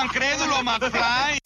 tan crédulo, McFly.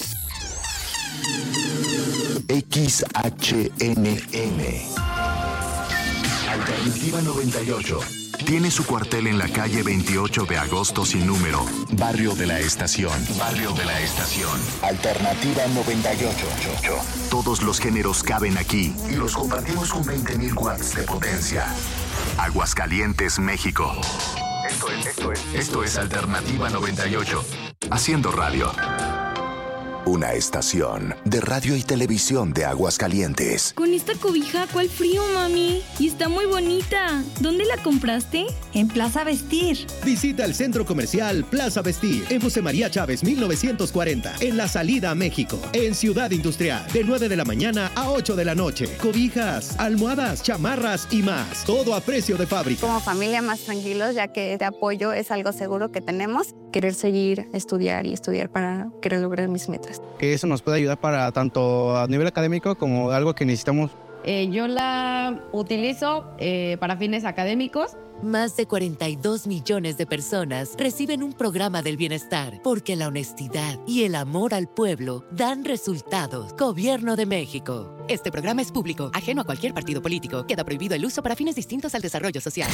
XHNN Alternativa 98 tiene su cuartel en la calle 28 de agosto sin número, Barrio de la Estación. Barrio de la Estación. Alternativa 98. Todos los géneros caben aquí y los compartimos con 20.000 watts de potencia. Aguascalientes, México. Esto es Alternativa 98. Haciendo radio. Una estación de radio y televisión de Aguascalientes. Con esta cobija, ¿cuál frío, mami? Y está muy bonita. ¿Dónde la compraste? En Plaza Vestir. Visita el Centro Comercial Plaza Vestir en José María Chávez 1940, en la salida a México, en Ciudad Industrial, de 9 de la mañana a 8 de la noche. Cobijas, almohadas, chamarras y más. Todo a precio de fábrica. Como familia más tranquilos, ya que este apoyo es algo seguro que tenemos. Querer seguir, estudiar para querer lograr mis metas. Que eso nos puede ayudar para tanto a nivel académico como algo que necesitamos. Yo la utilizo para fines académicos. Más de 42 millones de personas reciben un programa del bienestar porque la honestidad y el amor al pueblo dan resultados. Gobierno de México. Este programa es público, ajeno a cualquier partido político. Queda prohibido el uso para fines distintos al desarrollo social.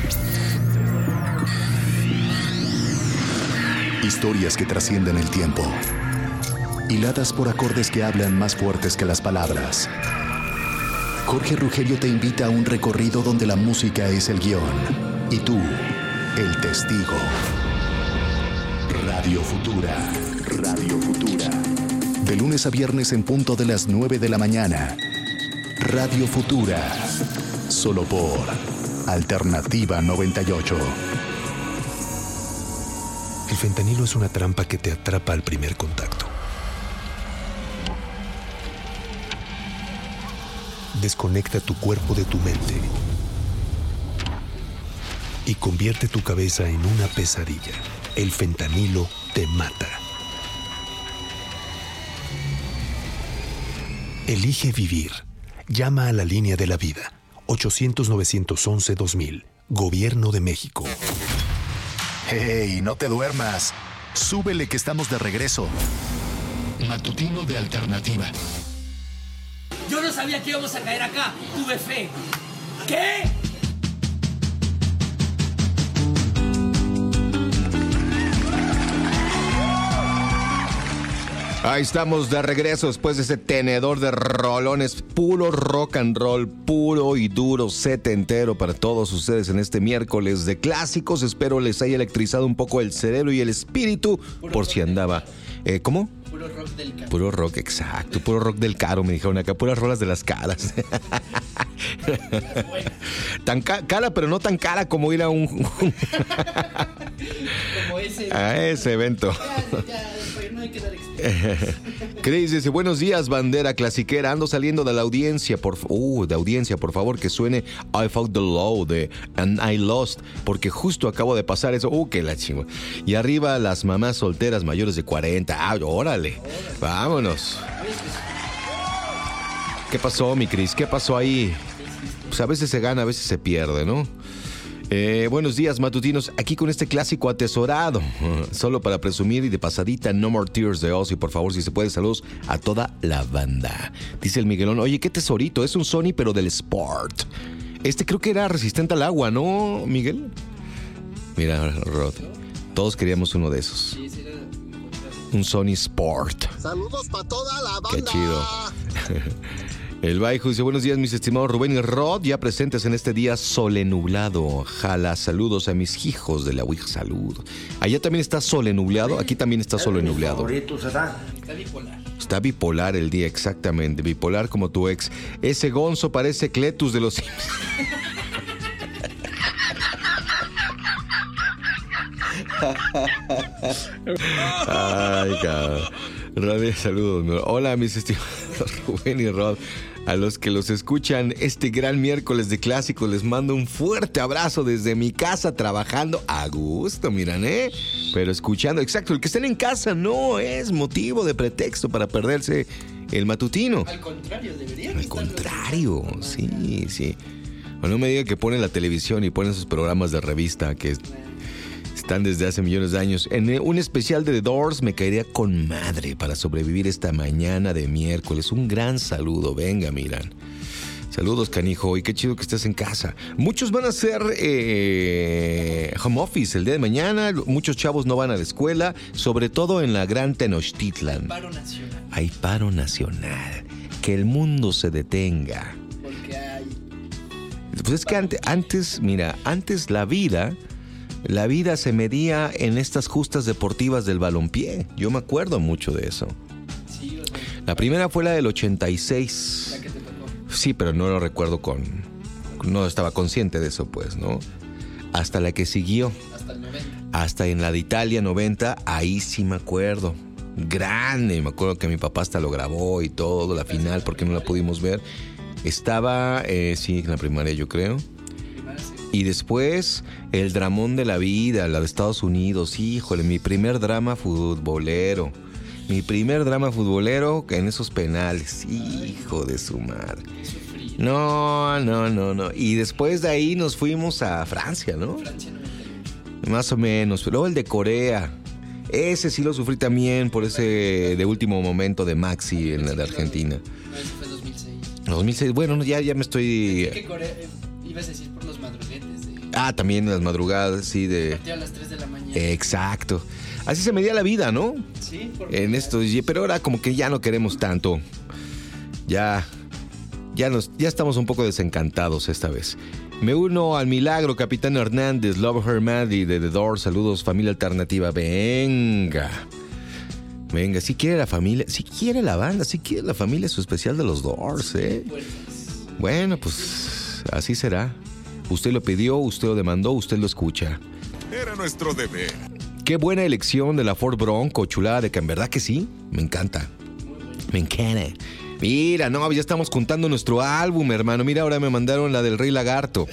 Historias que trascienden el tiempo. Hiladas por acordes que hablan más fuertes que las palabras. Jorge Rugerio te invita a un recorrido donde la música es el guión y tú, el testigo. Radio Futura. Radio Futura. De lunes a viernes en punto de las 9 de la mañana. Radio Futura. Solo por Alternativa 98. El fentanilo es una trampa que te atrapa al primer contacto. Desconecta tu cuerpo de tu mente y convierte tu cabeza en una pesadilla. El fentanilo te mata. Elige vivir. Llama a la línea de la vida. 800-911-2000. Gobierno de México. ¡Hey! No te duermas. Súbele que estamos de regreso. Matutino de Alternativa. Yo no sabía que íbamos a caer acá. Tuve fe. ¿Qué? Ahí estamos de regreso después de ese tenedor de rolones, puro rock and roll, puro y duro setentero para todos ustedes en este miércoles de clásicos. Espero les haya electrizado un poco el cerebro y el espíritu por si andaba. ¿Cómo? Puro rock del caro. Puro rock, exacto, puro rock del caro, me dijeron acá, puras rolas de las caras. Tan cara, pero no tan cara como ir a un... Como ese... a ese evento. No hay que dar Chris dice, buenos días, bandera clasiquera. Ando saliendo de la audiencia, por favor, que suene I Found the Law de And I Lost, porque justo acabo de pasar eso. Que la chingua. Y arriba las mamás solteras mayores de 40. Órale. Vámonos. ¿Qué pasó, mi Chris? ¿Qué pasó ahí? Pues a veces se gana, a veces se pierde, ¿no? Buenos días, matutinos. Aquí con este clásico atesorado. Solo para presumir y de pasadita, No More Tears de Ozzy. Por favor, si se puede, saludos a toda la banda. Dice el Miguelón, oye, qué tesorito. Es un Sony, pero del Sport. Creo que era resistente al agua, ¿no, Miguel? Mira, Rod, todos queríamos uno de esos. Un Sony Sport. Saludos para toda la banda. Qué chido. El Baijo dice, buenos días, mis estimados Rubén y Rod, ya presentes en este día solenublado. Jala, saludos a mis hijos de la Ouija, salud. Allá también está solenublado, aquí también está solenublado. Está bipolar. Está bipolar el día, exactamente, bipolar como tu ex. Ese Gonzo parece Cletus de los Simpsons. Ay, cabrón. Radio, saludos. Hola, mis estimados Rubén y Rod. A los que los escuchan este gran miércoles de clásicos, les mando un fuerte abrazo desde mi casa, trabajando a gusto, miran, pero escuchando. Exacto, el que estén en casa no es motivo de pretexto para perderse el matutino. Al contrario, deberían. Al contrario, sí. Bueno, no me diga que ponen la televisión y ponen sus programas de revista, que Están desde hace millones de años. En un especial de The Doors me caería con madre para sobrevivir esta mañana de miércoles. Un gran saludo. Venga, miran. Saludos, canijo. Y qué chido que estés en casa. Muchos van a hacer home office el día de mañana. Muchos chavos no van a la escuela. Sobre todo en la Gran Tenochtitlan. Hay paro nacional. Que el mundo se detenga. Porque hay... Pues es que antes, mira, antes la vida se medía en estas justas deportivas del balompié. Yo me acuerdo mucho de eso. Sí, o sea, la primera fue la del 86. La que te tocó. Sí, pero no lo recuerdo no estaba consciente de eso, pues, ¿no? Hasta la que siguió. Hasta el 90. Hasta en la de Italia 90, ahí sí me acuerdo. Grande, me acuerdo que mi papá hasta lo grabó y todo, la final, porque no la pudimos ver. Estaba, sí, en la primaria yo creo. Y después, el dramón de la vida, la de Estados Unidos. Híjole, mi primer drama futbolero. En esos penales. Hijo de su madre. No. Y después de ahí nos fuimos a Francia, ¿no? Más o menos. Luego el de Corea. Ese sí lo sufrí también por ese de último momento de Maxi en la de Argentina. No, ese fue 2006. 2006, bueno, ya me estoy... Pensé que Corea, ibas a decir por los madruguetes. También en las madrugadas, sí, de... Partido a las 3 de la mañana. Exacto. Así se medía la vida, ¿no? Sí, en esto, pero ahora como que ya no queremos tanto. Ya estamos un poco desencantados esta vez. Me uno al milagro, Capitán Hernández, Love Her Maddy de The Doors. Saludos, familia alternativa. Venga, si quiere la familia, si quiere la banda, si quiere la familia su especial de los Doors, ¿eh? Bueno, pues así será. Usted lo pidió, usted lo demandó, usted lo escucha. Era nuestro deber. Qué buena elección de la Ford Bronco, chulada de que en verdad que sí, me encanta. Me encanta. Mira, no, ya estamos juntando nuestro álbum, hermano. Mira, ahora me mandaron la del Rey Lagarto.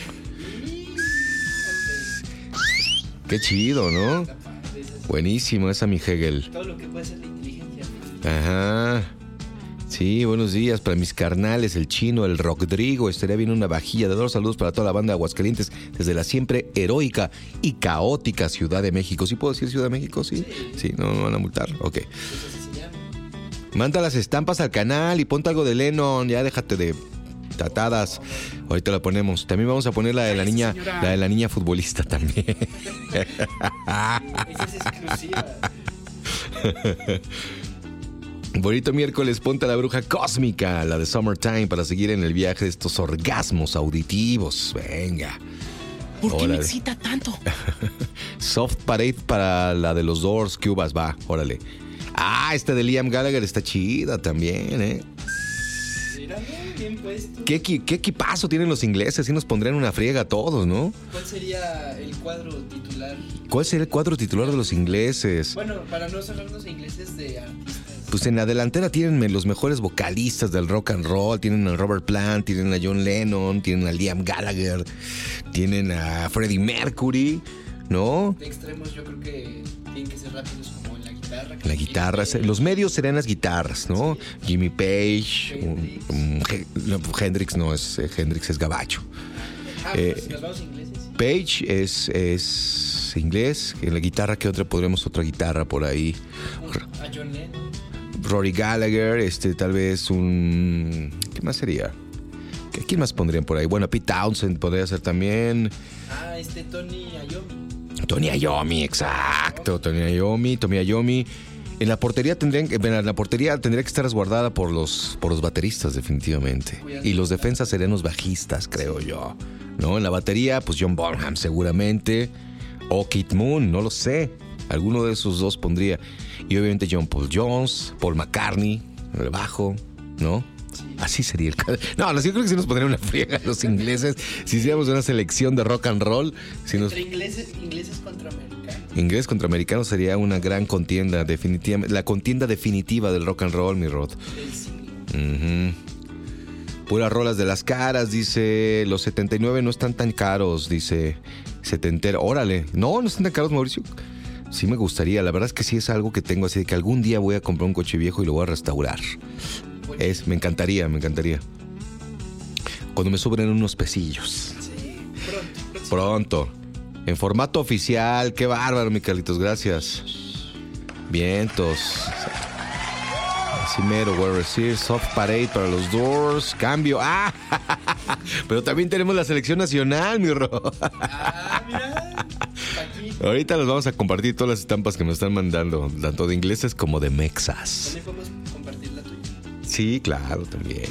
Qué chido, ¿no? Buenísimo esa, mi Hegel. Todo lo que puede ser la inteligencia. Ajá. Sí, buenos días para mis carnales, el Chino, el Rodrigo. Estaría bien una vajilla de Doors. Saludos para toda la banda de Aguascalientes desde la siempre heroica y caótica Ciudad de México. ¿Sí puedo decir Ciudad de México? Sí. Sí, no me van a multar. Ok. Manda las estampas al canal y ponte algo de Lennon. Ya déjate de tatadas. Ahorita la ponemos. También vamos a poner la de la niña, la de la niña futbolista también. Esa es exclusiva. Bonito miércoles, ponte a la bruja cósmica, la de Summertime, para seguir en el viaje de estos orgasmos auditivos. Venga. ¿Por qué me excita tanto? Soft Parade para la de los Doors, Cubas, va, órale. Esta de Liam Gallagher está chida también, ¿eh? Bien puesto. ¿Qué equipazo tienen los ingleses? Sí nos pondrían una friega a todos, ¿no? ¿Cuál sería el cuadro titular? ¿Cuál sería el cuadro titular de los ingleses? Bueno, para no hablarnos de ingleses, de artistas. Pues en la delantera tienen los mejores vocalistas del rock and roll. Tienen a Robert Plant, tienen a John Lennon, tienen a Liam Gallagher, tienen a Freddie Mercury, ¿no? De extremos yo creo que tienen que ser rápidos como en la guitarra. La guitarra, los medios serían las guitarras, ¿no? Sí. Jimmy Page, Hendrix no es, Hendrix es gabacho. Pues si nos vamos a ingleses. Sí. Page es inglés. En la guitarra, ¿qué otra? Podremos otra guitarra por ahí. A John Lennon. Rory Gallagher, tal vez un... ¿Qué más sería? ¿Quién más pondrían por ahí? Bueno, Pete Townsend podría ser también. Tony Iommi. Tony Iommi, exacto. Tony Iommi. En la portería tendría que estar resguardada por los bateristas, definitivamente. Y los defensas serían los bajistas, creo yo. ¿No? En la batería, pues John Bonham seguramente. O Keith Moon, no lo sé. Alguno de esos dos pondría. Y obviamente John Paul Jones, Paul McCartney, en el bajo, ¿no? Sí. Así sería el caso. No, yo creo que sí nos pondrían una friega los ingleses si hiciéramos una selección de rock and roll. Entre ingleses contra americanos. Ingleses contra americanos sería una gran contienda, definitivamente. La contienda definitiva del rock and roll, mi Rod. Puras rolas de las caras, dice. Los 79 no están tan caros, dice. Setentero. Órale. No están tan caros, Mauricio. Sí me gustaría, la verdad es que sí es algo que tengo así de que algún día voy a comprar un coche viejo y lo voy a restaurar. Me encantaría. Cuando me sobren unos pesillos. Sí, pronto. Pronto. En formato oficial. Qué bárbaro, mi Carlitos. Gracias. Vientos. Así mero, Well Received. Soft Parade para los Doors. Cambio. ¡Ah! Pero también tenemos la selección nacional, mi Ro. Ahorita les vamos a compartir todas las estampas que me están mandando, tanto de ingleses como de mexas. ¿También podemos compartir la tuya? Sí, claro, también.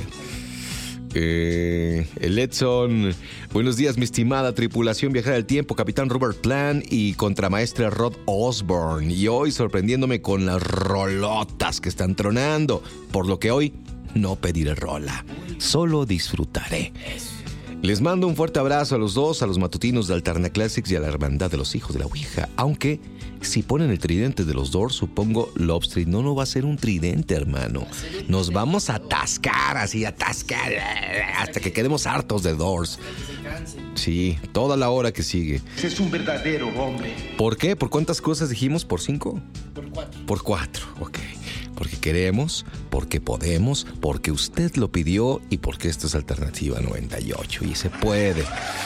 El Edson. Buenos días, mi estimada tripulación viajera del tiempo, Capitán Robert Plant y contramaestre Rod Osborne. Y hoy sorprendiéndome con las rolotas que están tronando. Por lo que hoy no pediré rola, solo disfrutaré. Les mando un fuerte abrazo a los dos, a los matutinos de Alterna Classics y a la hermandad de los hijos de la Ouija. Aunque si ponen el tridente de los Doors, supongo Love Street no va a ser un tridente, hermano. Nos vamos a atascar, así atascar, hasta que quedemos hartos de Doors. Sí, toda la hora que sigue. Es un verdadero hombre. ¿Por qué? ¿Por cuántas cosas dijimos? ¿Por 5? Por 4. Por 4, ok. Porque queremos, porque podemos, porque usted lo pidió y porque esto es Alternativa 98 y se puede.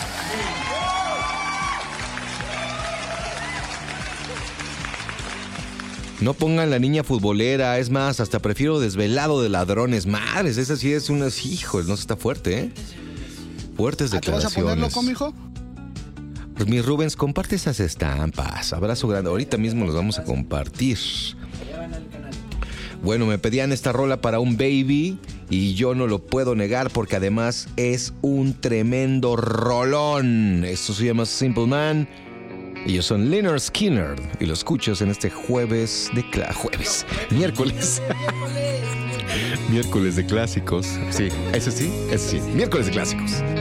No pongan la niña futbolera, es más, hasta prefiero Desvelado de Ladrones. Madres, esa sí es unas hijos, no está fuerte, ¿eh? Fuertes declaraciones. ¿Te vas a ponerlo, comijo? Pues mi Rubens, comparte esas estampas. Abrazo grande. Ahorita mismo los vamos a compartir. Bueno, me pedían esta rola para un baby y yo no lo puedo negar porque además es un tremendo rolón. Esto se llama Simple Man. Ellos son Lynyrd Skynyrd y lo escuchas en este miércoles. Miércoles de clásicos. Sí, ese sí, miércoles de clásicos.